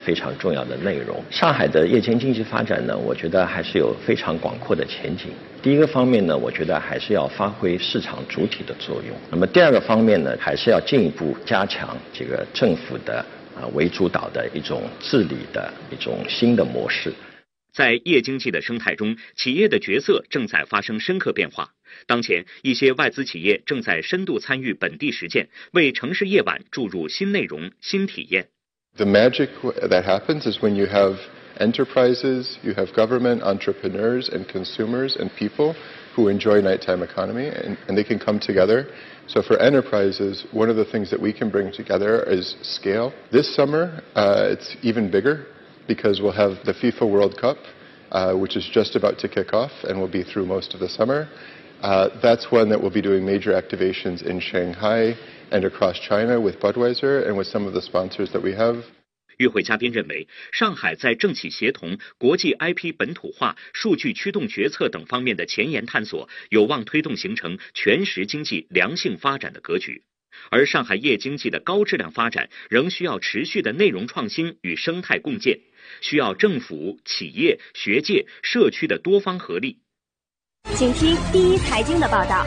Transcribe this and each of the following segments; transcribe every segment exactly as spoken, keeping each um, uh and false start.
非常重要的内容。上海的夜间经济发展呢，我觉得还是有非常广阔的前景。第一个方面呢，我觉得还是要发挥市场主体的作用。那么第二个方面呢，还是要进一步加强这个政府的啊为主导的一种治理的一种新的模式。 在夜经济的生态中，企业的角色正在发生深刻变化。当前，一些外资企业正在深度参与本地实践，为城市夜晚注入新内容、新体验。 The magic that happens is when you have enterprises, you have government, entrepreneurs, and consumers and people who enjoy nighttime economy, and, and they can come together. So for enterprises, one of the things that we can bring together is scale. This summer, uh, it's even bigger because we'll have the FIFA World Cup, uh, which is just about to kick off and will be through most of the summer. Uh, that's one that we'll be doing major activations in Shanghai and across China with Budweiser and with some of the sponsors that we have. 与会嘉宾认为，上海在政企协同、国际 I P 本土化、数据驱动决策等方面的前沿探索，有望推动形成全时经济良性发展的格局。而上海夜经济的高质量发展，仍需要持续的内容创新与生态共建，需要政府、企业、学界、社区的多方合力。 请听第一财经的报道。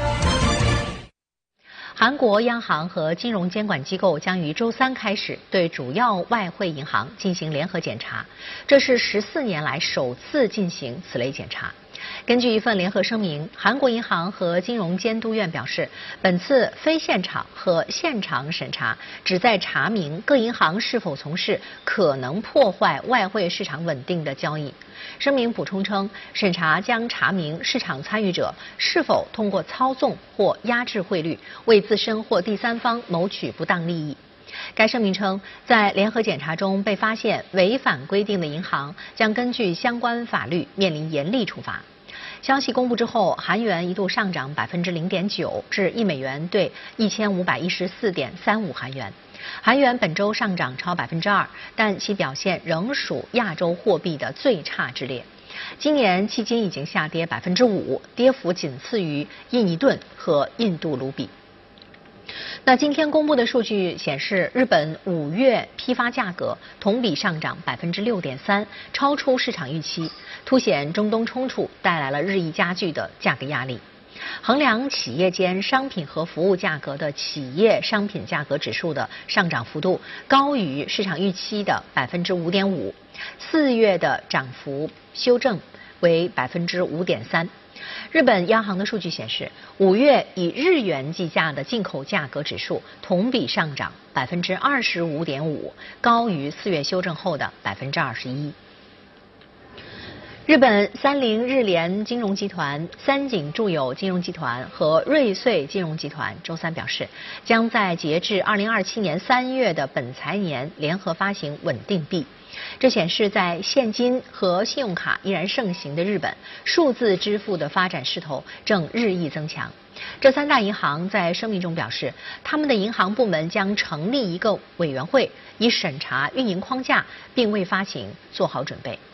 韩国央行和金融监管机构将于周三开始对主要外汇银行进行联合检查，这是十四年来首次进行此类检查。根据一份联合声明，韩国银行和金融监督院表示，本次非现场和现场审查旨在查明各银行是否从事可能破坏外汇市场稳定的交易。声明补充称，审查将查明市场参与者是否通过操纵或压制汇率，为自身或第三方谋取不当利益。该声明称，在联合检查中被发现违反规定的银行将根据相关法律面临严厉处罚。消息公布之后，韩元一度上涨百分之零点九，至一美元兑一千五百一十四点三五韩元。韩元本周上涨超百分之二，但其表现仍属亚洲货币的最差之列。今年迄今已经下跌百分之五，跌幅仅次于印尼盾和印度卢比。那今天公布的数据显示，日本五月批发价格同比上涨百分之六点三，超出市场预期，凸显中东冲突带来了日益加剧的价格压力。衡量企业间商品和服务价格的企业商品价格指数的上涨幅度高于市场预期的百分之五点五，四月的涨幅修正为百分之五点三。日本央行的数据显示，五月以日元计价的进口价格指数同比上涨百分之二十五点五，高于四月修正后的百分之二十一。日本三菱日联金融集团、三井住友金融集团和瑞穗金融集团周三表示，将在截至二零二七年三月的本财年联合发行稳定币。这显示，在现金和信用卡依然盛行的日本，数字支付的发展势头正日益增强。这三大银行在声明中表示，他们的银行部门将成立一个委员会，以审查运营框架，并为发行做好准备。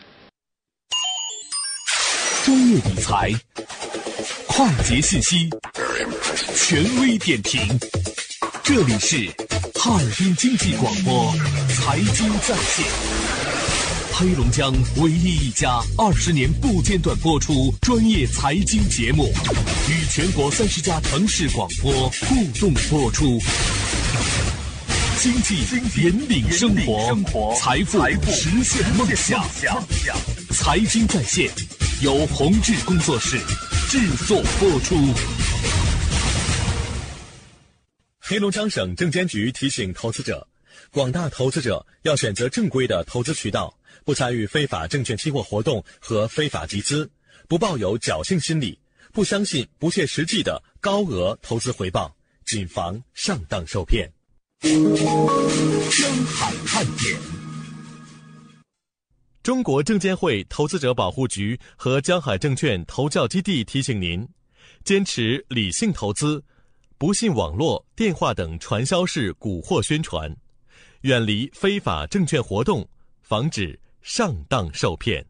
专业理财，快捷信息，权威点评，这里是哈尔滨经济广播财经在线，黑龙江唯一一家二十年不间断播出专业财经节目，与全国三十家城市广播互动播出。经济引领生活，财富实现梦想。财经在线由宏志工作室制作播出。黑龙江省证监局提醒投资者，广大投资者要选择正规的投资渠道，不参与非法证券期货活动和非法集资，不抱有侥幸心理，不相信不切实际的高额投资回报，谨防上当受骗。江海看点。中国证监会投资者保护局和江海证券投教基地提醒您，坚持理性投资，不信网络、电话等传销式蛊惑宣传，远离非法证券活动，防止上当受骗。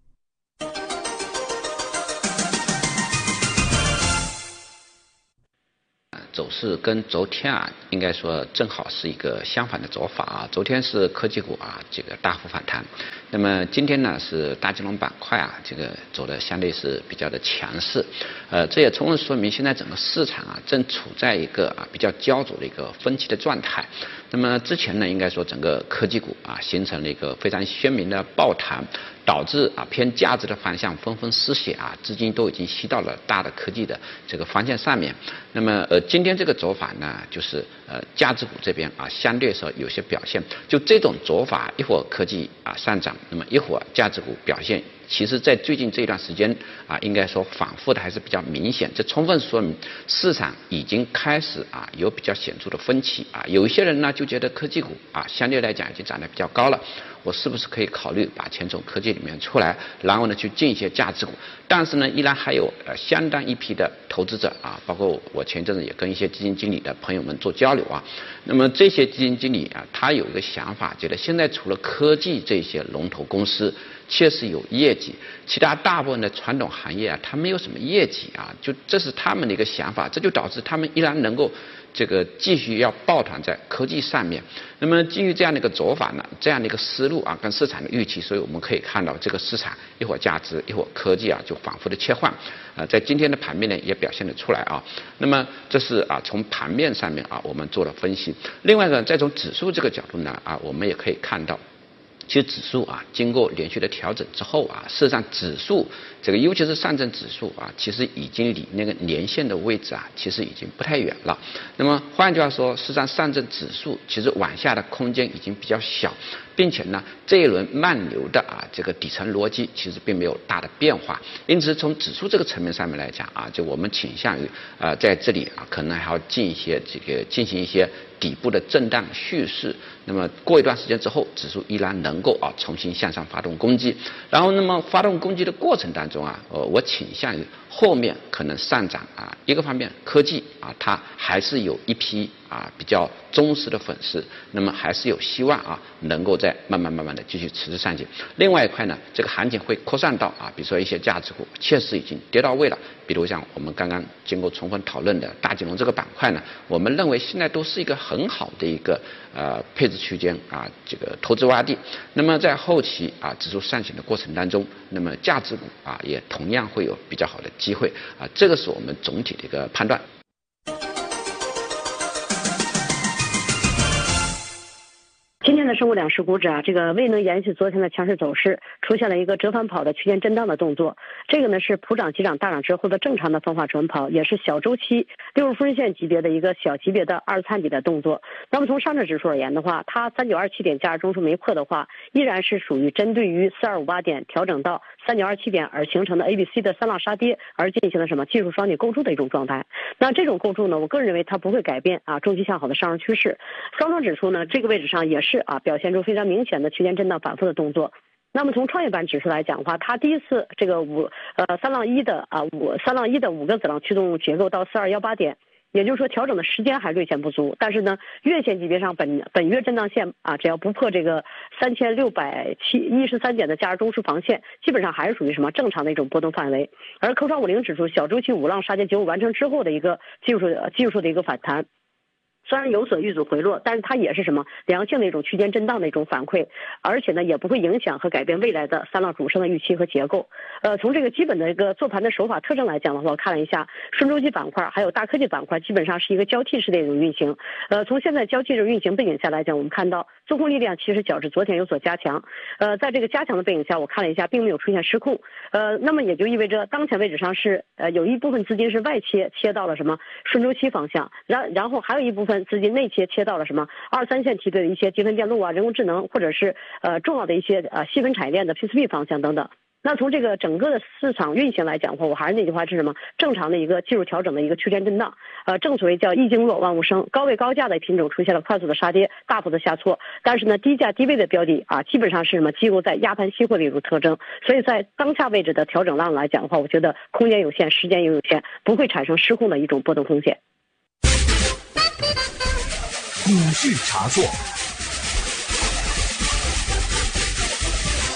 走势跟昨天啊，应该说正好是一个相反的走法啊。昨天是科技股啊这个大幅反弹，那么今天呢是大金融板块啊这个走的相对是比较的强势，呃，这也充分说明现在整个市场啊正处在一个啊比较焦灼的一个分歧的状态。那么之前呢，应该说整个科技股啊形成了一个非常鲜明的抱弹，导致啊偏价值的方向纷纷失血啊，资金都已经吸到了大的科技的这个方向上面。那么呃今天这个走法呢，就是呃价值股这边啊相对说有些表现，就这种走法，一会儿科技啊上涨，那么一会儿价值股表现。其实，在最近这一段时间啊，应该说反复的还是比较明显，这充分说明市场已经开始啊有比较显著的分歧啊。有一些人呢就觉得科技股啊相对来讲已经涨得比较高了，我是不是可以考虑把钱从科技里面出来，然后呢去进一些价值股？但是呢，依然还有呃相当一批的投资者啊，包括我前阵子也跟一些基金经理的朋友们做交流啊。那么这些基金经理啊，他有一个想法，觉得现在除了科技这些龙头公司确实有业绩，其他大部分的传统行业啊，它没有什么业绩啊，就这是他们的一个想法，这就导致他们依然能够这个继续要抱团在科技上面。那么基于这样的一个走法呢，这样的一个思路啊，跟市场的预期，所以我们可以看到这个市场一会儿价值一会儿科技啊，就反复的切换啊，在今天的盘面呢也表现得出来啊。那么这是啊从盘面上面啊我们做了分析。另外呢，再从指数这个角度呢啊，我们也可以看到。其实指数啊，经过连续的调整之后啊，事实上指数这个尤其是上证指数啊，其实已经离那个年线的位置啊，其实已经不太远了。那么换句话说，实际上上证指数其实往下的空间已经比较小，并且呢，这一轮慢牛的啊这个底层逻辑其实并没有大的变化。因此，从指数这个层面上面来讲啊，就我们倾向于啊在这里啊，可能还要进一些这个进行一些底部的震荡蓄势。那么过一段时间之后，指数依然能够啊重新向上发动攻击。然后，那么发动攻击的过程当中啊，呃，我倾向于后面可能上涨啊，一个方面科技啊，它还是有一批啊比较忠实的粉丝，那么还是有希望啊能够再慢慢慢慢的继续持续上去。另外一块呢，这个行情会扩散到啊，比如说一些价值股确实已经跌到位了，比如像我们刚刚经过充分讨论的大金融这个板块呢，我们认为现在都是一个很好的一个呃配置区间啊，这个投资洼地。那么在后期啊指数上行的过程当中，那么价值股啊也同样会有比较好的机会啊，这个是我们总体的一个判断。 今天的生物两市股指啊，这个未能延续昨天的强势走势，出现了一个折返跑的区间震荡的动作。这个呢是普涨急涨大涨之后的正常的方法折返跑，也是小周期六十分线级别的一个小级别的二次探底的动作。那么从上证指数而言的话，它三九二七点价值中枢没破的话，依然是属于针对于四二五八点调整到三九二七点而形成的 A B C 的三浪杀跌而进行了什么技术双底构筑的一种状态。那这种构筑呢，我个人认为它不会改变啊中期向好的上升趋势。双创指数呢，这个位置上也是啊表现出非常明显的区间震荡反复的动作。那么从创业板指数来讲的话，它第一次这个五呃三浪一的啊五三浪一的五个子浪驱动结构到四二幺八点，也就是说调整的时间还略显不足。但是呢，月线级别上本本月震荡线啊，只要不破这个三千六百七一十三点的价值中枢防线，基本上还是属于什么正常的一种波动范围。而科创五零指数小周期五浪杀跌结构完成之后的一个技术技术的一个反弹。虽然有所遇阻回落，但是它也是什么良性的一种区间震荡的一种反馈，而且呢也不会影响和改变未来的三浪主升的预期和结构。呃，从这个基本的一个做盘的手法特征来讲的话，我看了一下顺周期板块还有大科技板块基本上是一个交替式的一种运行。呃，从现在交替式运行背景下来讲，我们看到做空力量其实较之昨天有所加强。呃，在这个加强的背景下，我看了一下并没有出现失控。呃，那么也就意味着当前位置上是呃有一部分资金是外切切到了什么顺周期方向，然然后还有一部分资金内切切到了什么二三线梯队的一些集成电路啊、人工智能，或者是呃重要的一些呃细分产业链的 P C B 方向等等。那从这个整个的市场运行来讲的话，我还是那句话，是什么正常的一个技术调整的一个区间震荡。呃，正所谓叫一经弱万物生，高位高价的品种出现了快速的杀跌，大幅的下挫。但是呢，低价低位的标的啊，基本上是什么机构在压盘吸货的一种特征。所以在当下位置的调整浪来讲的话，我觉得空间有限，时间也有限，不会产生失控的一种波动风险。 股市茶座。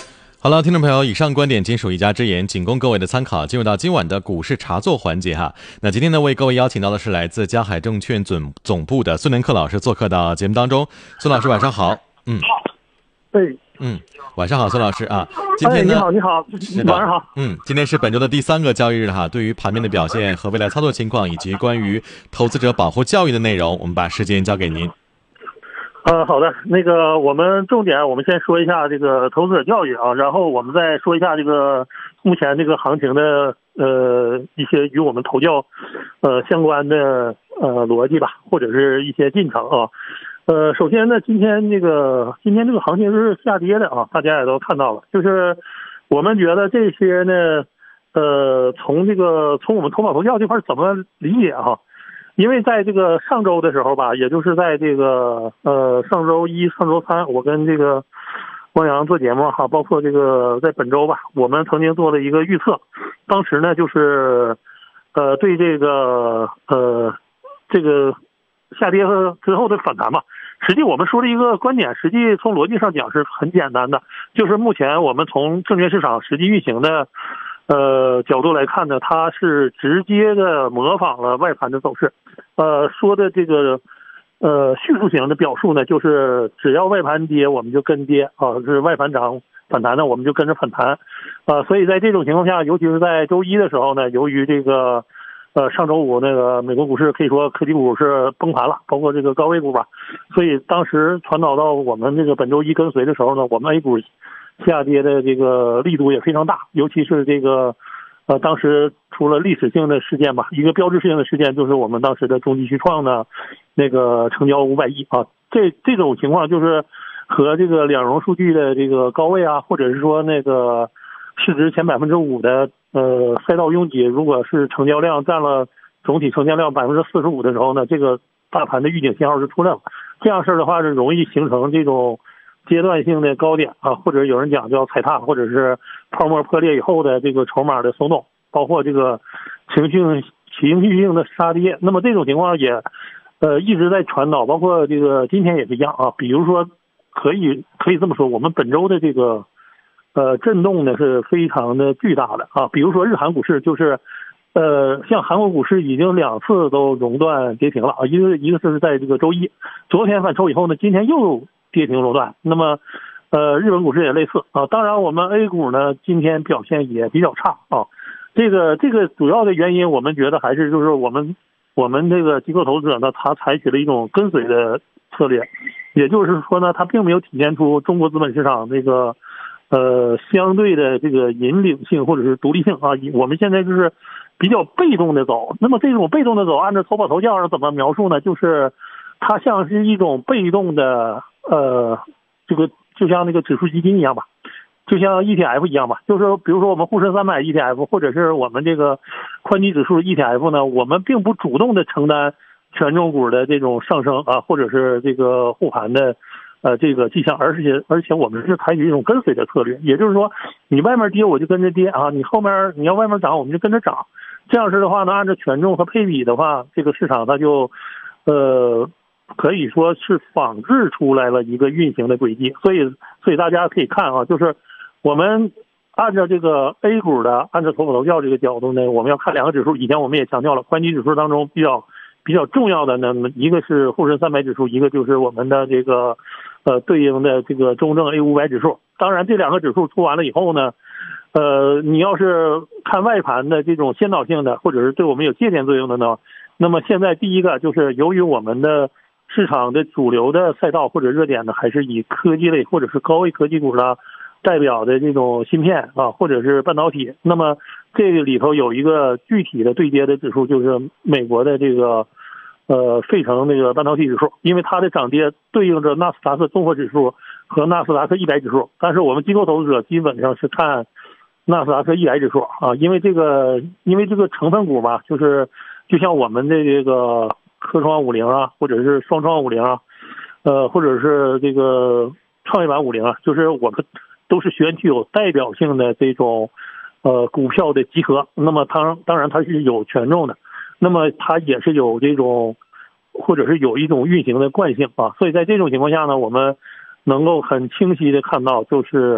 好了，听众朋友，以上观点仅属一家之言，仅供各位的参考。进入到今晚的股市茶座环节哈，那今天呢，为各位邀请到的是来自嘉海证券总总部的孙连克老师做客到节目当中。孙老师晚上好。嗯， 对， 嗯，晚上好，孙老师啊。今天呢， 哎、你好，你好，晚上好。 嗯，今天是本周的第三个交易日哈。对于盘面的表现和未来操作情况，以及关于投资者保护教育的内容，我们把时间交给您。 呃，好的，那个我们重点我们先说一下这个投资者教育啊，然后我们再说一下这个目前这个行情的呃一些与我们投教呃相关的呃逻辑吧，或者是一些进程啊。呃，首先呢，今天这个今天这个行情是下跌的啊，大家也都看到了。就是我们觉得这些呢，呃，从这个从我们投保投教这块怎么理解啊？因为在这个上周的时候吧，也就是在这个呃上周一、上周三，我跟这个汪洋做节目哈，包括这个在本周吧，我们曾经做了一个预测。当时呢，就是呃对这个呃这个下跌和之后的反弹吧。实际我们说的一个观点，实际从逻辑上讲是很简单的，就是目前我们从证券市场实际运行的呃角度来看呢，它是直接的模仿了外盘的走势。呃，说的这个呃叙述型的表述呢，就是只要外盘跌，我们就跟跌啊；是外盘涨反弹呢，我们就跟着反弹。啊，所以在这种情况下，尤其是在周一的时候呢，由于这个。呃，上周五那个美国股市可以说科技股是崩盘了，包括这个高位股吧，所以当时传导到我们这个本周一跟随的时候呢，我们 A 股下跌的这个力度也非常大，尤其是这个呃当时出了历史性的事件吧，一个标志性的事件就是我们当时的中基续创呢那个成交五百亿啊，这这种情况就是和这个两融数据的这个高位啊，或者是说那个市值前百分之五的呃赛道拥挤，如果是成交量占了总体成交量百分之四十五的时候呢，这个大盘的预警信号就出来了。这样事儿的话是容易形成这种阶段性的高点啊，或者有人讲叫踩踏，或者是泡沫破裂以后的这个筹码的松动，包括这个情绪情绪性的杀跌。那么这种情况也呃一直在传导，包括这个今天也是一样啊。比如说可以可以这么说，我们本周的这个。呃，震动呢是非常的巨大的啊，比如说日韩股市就是，呃，像韩国股市已经两次都熔断跌停了啊，一个一个是在这个周一，昨天反抽以后呢，今天又跌停熔断。那么，呃，日本股市也类似啊。当然，我们 A 股呢今天表现也比较差啊。这个这个主要的原因，我们觉得还是就是我们我们这个机构投资者呢，他采取了一种跟随的策略，也就是说呢，他并没有体现出中国资本市场这个。呃，相对的这个引领性或者是独立性啊，我们现在就是比较被动的走。那么这种被动的走，按照投保投教上怎么描述呢？就是它像是一种被动的呃，这个就像那个指数基金一样吧，就像 E T F 一样吧。就是比如说我们沪深三百 E T F 或者是我们这个宽基指数 E T F 呢，我们并不主动的承担权重股的这种上升啊，或者是这个护盘的。呃，这个迹象，而且而且我们是采取一种跟随的策略，也就是说，你外面跌我就跟着跌啊，你后面你要外面涨我们就跟着涨，这样式的话呢，按照权重和配比的话，这个市场它就，呃，可以说是仿制出来了一个运行的轨迹，所以所以大家可以看啊，就是我们按照这个 A 股的，按照投保投教这个角度呢，我们要看两个指数，以前我们也强调了，宽基指数当中比较比较重要的呢，一个是沪深三百指数，一个就是我们的这个。呃，对应的这个中证 A 五百指数，当然这两个指数出完了以后呢，呃，你要是看外盘的这种先导性的，或者是对我们有借鉴作用的呢，那么现在第一个就是由于我们的市场的主流的赛道或者热点呢，还是以科技类或者是高位科技股的代表的这种芯片啊，或者是半导体，那么这个里头有一个具体的对接的指数，就是美国的这个。呃，费城那个半导体指数，因为它的涨跌对应着纳斯达克综合指数和纳斯达克一百指数，但是我们机构投资者基本上是看纳斯达克一百指数啊，因为这个因为这个成分股嘛，就是就像我们的这个科创五零啊，或者是双创五零啊，呃，或者是这个创业板五零啊，就是我们都是选取有代表性的这种呃股票的集合，那么当当然它是有权重的。那么它也是有这种，或者是有一种运行的惯性啊，所以在这种情况下呢，我们能够很清晰的看到，就是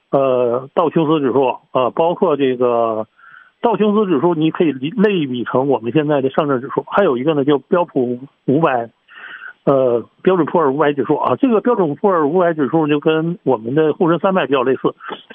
呃道琼斯指数呃，包括这个道琼斯指数，你可以类比成我们现在的上证指数。还有一个呢叫标普五百，呃标准普尔五百指数啊，这个标准普尔五百指数就跟我们的沪深三百比较类似，